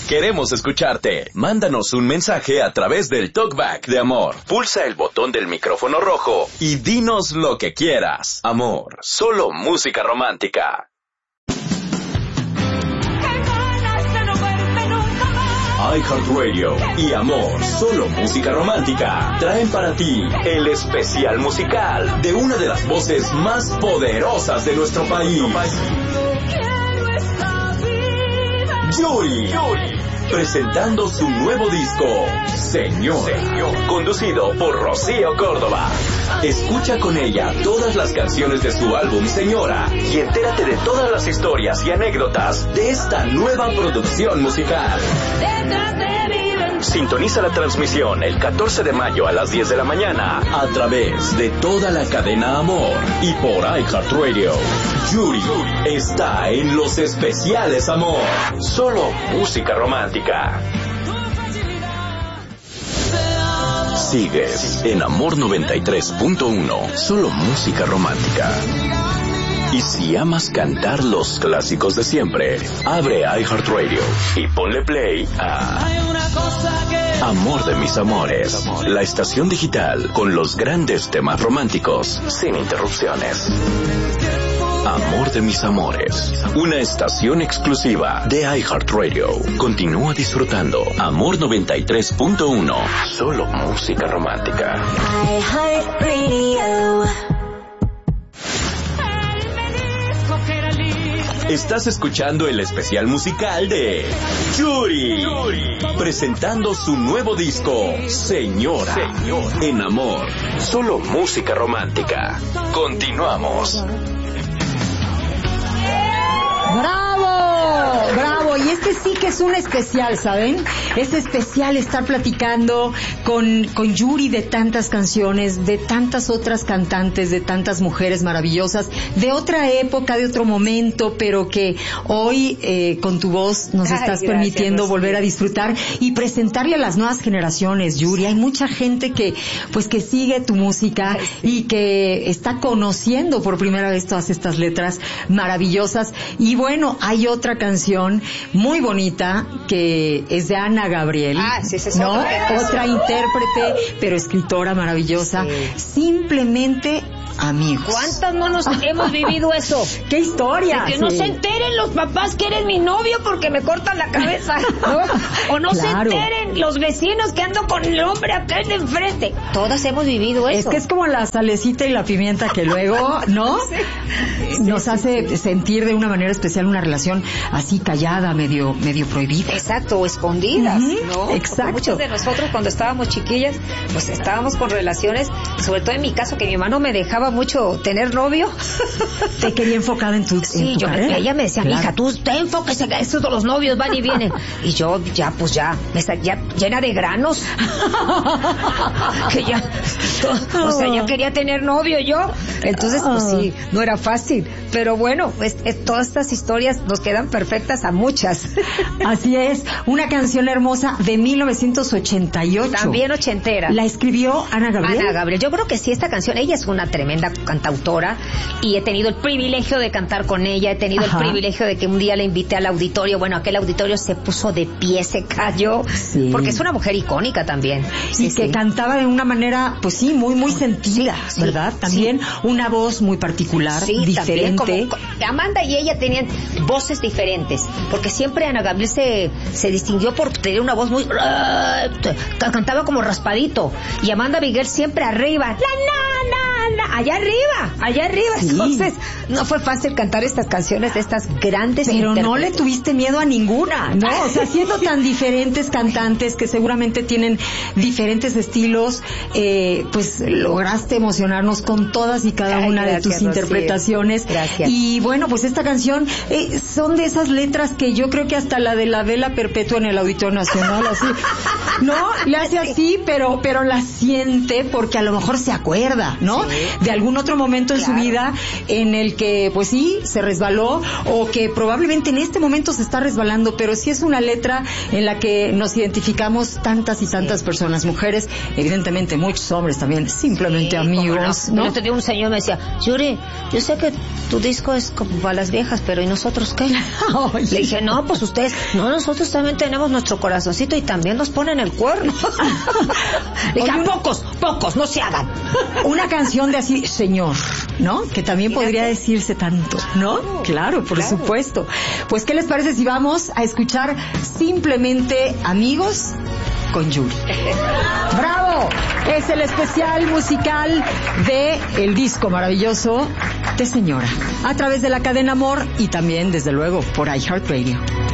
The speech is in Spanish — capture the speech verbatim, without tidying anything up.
Queremos escucharte. Mándanos un mensaje a través del Talkback de Amor. Pulsa el botón del micrófono rojo y dinos lo que quieras. Amor, solo música romántica. iHeartRadio y Amor, solo música romántica, traen para ti el especial musical de una de las voces más poderosas de nuestro país. Yuri, presentando su nuevo disco, Señora, conducido por Rocío Córdoba. Escucha con ella todas las canciones de su álbum Señora y entérate de todas las historias y anécdotas de esta nueva producción musical. Sintoniza la transmisión el catorce de mayo a las diez de la mañana a través de toda la cadena Amor y por iHeartRadio. Yuri está en los especiales Amor, solo música romántica. Sigues en Amor noventa y tres punto uno, solo música romántica. Y si amas cantar los clásicos de siempre, abre iHeartRadio y ponle play a Amor de mis amores, la estación digital con los grandes temas románticos, sin interrupciones. Amor de mis amores, una estación exclusiva de iHeartRadio. Continúa disfrutando Amor noventa y tres punto uno, solo música romántica. iHeartRadio. Estás escuchando el especial musical de Yuri, presentando su nuevo disco, Señora, Señora, en Amor, solo música romántica. Continuamos. ¡Bravo! ¡Bravo! Y este sí que es un especial, ¿saben? Es especial estar platicando con, con Yuri de tantas canciones, de tantas otras cantantes, de tantas mujeres maravillosas, de otra época, de otro momento, pero que hoy eh, con tu voz nos Ay, estás gracias, permitiendo Rocío. Volver a disfrutar y presentarle a las nuevas generaciones, Yuri. Hay mucha gente que, pues, que sigue tu música Ay, sí. y que está conociendo por primera vez todas estas letras maravillosas. Y bueno, hay otra canción muy bonita que es de Ana Gabriel, ah, sí, sí, sí, ¿no? otra, otra intérprete, pero escritora maravillosa. Sí. Simplemente amigos. ¿Cuántas no nos hemos vivido eso? ¡Qué historia! De que sí. no se enteren los papás que eres mi novio porque me cortan la cabeza, ¿no? O no claro. se enteren los vecinos que ando con el hombre acá en enfrente. Todas hemos vivido eso. Es que es como la salecita y la pimienta que luego, ¿no? Sí. Nos sí, hace sí. sentir de una manera especial una relación así callada, medio medio prohibida. Exacto, o escondidas, uh-huh. ¿no? Exacto. Porque muchos de nosotros cuando estábamos chiquillas, pues estábamos con relaciones, sobre todo en mi caso, que mi mamá no me dejaba mucho tener novio. Te quería enfocada en tu, sí, en tu yo carrera. Me, ella me decía, claro. mija, tú te enfoques en estos los novios van y vienen. Y yo ya, pues ya, me está ya llena de granos. que ya, to, o sea, ya quería tener novio yo. Entonces, pues sí, no era fácil. Pero bueno, es, es, todas estas historias nos quedan perfectas a muchas. Así es, una canción hermosa de mil novecientos ochenta y ocho. También ochentera. ¿La escribió Ana Gabriel? Ana Gabriel, yo creo que sí, esta canción, ella es una tremenda cantautora y he tenido el privilegio de cantar con ella, he tenido Ajá. el privilegio de que un día la invité al auditorio, bueno, aquel auditorio se puso de pie, se cayó, sí. porque es una mujer icónica también. Sí, y que sí. cantaba de una manera, pues sí, muy, muy sentida, sí, ¿verdad? Sí, también sí. una voz muy particular, sí, diferente. También como, Amanda y ella tenían voces diferentes, porque siempre Ana Gabriel se, se distinguió por tener una voz muy... Uh, cantaba como raspadito, y Amanda Miguel siempre arriba, la na, na, na, allá arriba, allá arriba. Sí. Entonces, no fue fácil cantar estas canciones de estas grandes Pero no le tuviste miedo a ninguna, ¿no? O sea, siendo tan diferentes cantantes que seguramente tienen diferentes estilos, eh, pues lograste emocionarnos con todas y cada Ay, una gracias, de tus Rocío. interpretaciones. Gracias. Y bueno, pues esta canción eh, son de esas letras que yo creo que hasta la de la vela perpetua en el Auditorio Nacional, así, ¿no? Le hace así, pero, pero la siente porque a lo mejor se acuerda, ¿no? Sí. De algún otro momento en Claro. su vida en el que, pues sí, se resbaló o que probablemente en este momento se está resbalando, pero sí es una letra en la que nos identificamos tantas y tantas personas, mujeres, evidentemente muchos hombres también, simplemente Sí, amigos, cómo no. ¿no? El otro día un señor me decía, Yuri, yo sé que tu disco es como para las viejas, pero ¿y nosotros qué? Ay. Le dije, no, pues ustedes, no, nosotros también tenemos nuestro corazoncito y también nos ponen el cuerno. Le dije, Oye, a pocos, pocos, no se hagan. Una canción de así, señor, ¿no? Que también Fíjate. podría decirse tanto, ¿no? Claro, por claro. supuesto. Pues, ¿qué les parece si vamos a escuchar Simplemente Amigos con Yuri? ¡Bravo! Es el especial musical de el disco maravilloso de Señora, a través de la cadena Amor y también, desde luego, por iHeartRadio.